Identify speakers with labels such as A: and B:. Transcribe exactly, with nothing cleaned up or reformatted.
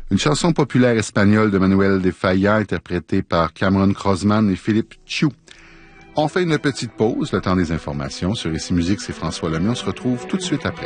A: Une chanson populaire espagnole de Manuel de Falla, interprétée par Cameron Crossman et Philippe Chiu. On fait une petite pause, le temps des informations. Sur Ici Musique, c'est François Lemay. On se retrouve tout de suite après.